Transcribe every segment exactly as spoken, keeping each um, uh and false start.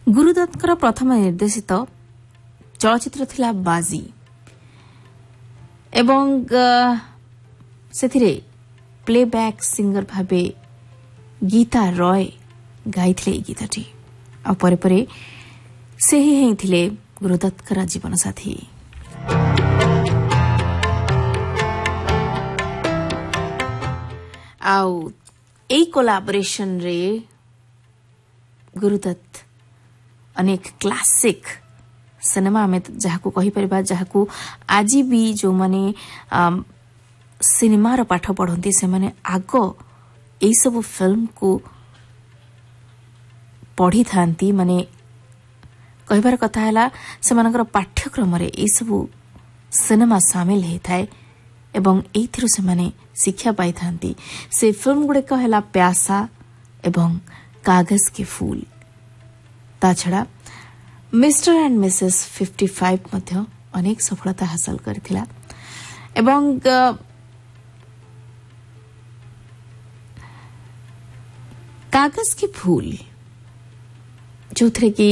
गुरुदत्तर प्रथम निर्देशित चलचित्र थिला बाजी एवं सेथिरे प्लेबैक सिंगर भाबे गीता रॉय गाइथिले गीतटी आ परे परे से ही हेई थिले गुरुदत्तर जीवन साथी। आउ एई कोलाबोरेशन रे गुरुदत्त अनेक क्लासिक सिनेमा में जहाकू कहि परिबा जहाकू आज भी जो माने सिनेमा रो पाठ पढ़ंती से माने आगो एई सब फिल्म को पढ़ी थांती माने कहिबार कथा हैला से मानकर पाठ्यक्रम रे एई सब सिनेमा शामिल हे थाए एवं एथिरो से माने शिक्षा पाई थांती। से फिल्म गुडे कहला प्यासा एवं कागज के फूल ता छड़ा मिस्टर एंड मिसेस पचपन मध्य अनेक सफलता हासिल करथिला एवं कागज के फूल जो थे कि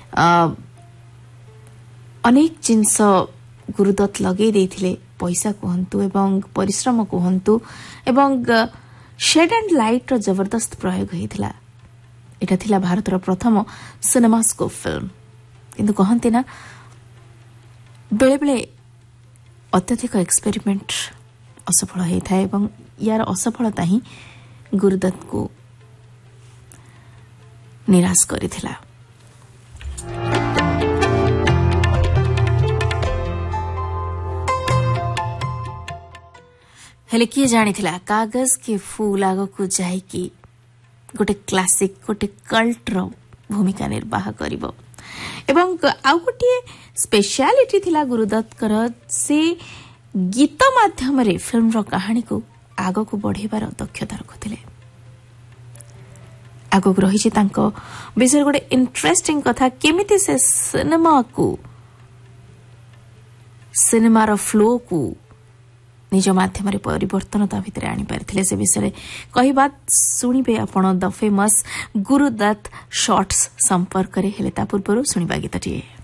अनेक जिनस गुरुदत्त लगे देथिले पैसा कहंतु एवं परिश्रम कहंतु एवं शेड एंड लाइट रो जबरदस्त प्रयोग हेथिला। एटा थिला भारतर प्रथम सिनेमास्कोप फिल्म किंतु कहंती ना बेले बेले अत्यधिक एक्सपेरिमेंट असफल होता है एवं यार असफलता ही गुरुदत्त को निराश करिथिला। हेले किए जानिथिला कागज के फूल आगो को जाई कि गोटे क्लासिक गोटे कल्ट रो भूमिका निर्वाह करिवो एवं आउ गोटे स्पेशलिटी थिला गुरुदत्त कर से गीत माध्यम रे फिल्म रो कहानी को आगो को बढ़ेबार दक्षता रखुथिले। आगो रही छि तांको विषय गोटे इंटरेस्टिंग कथा केमिति से सिनेमा को सिनेमा रो फ्लो को निज माध्यम रे परिवर्तन ता भितर आनी पारथिले से विषय कही बात सुनिबे आपण द फेमस गुरुदत्त शॉर्ट्स संपर्क रे हेले ता पूर्व सुनिबा गीतटी।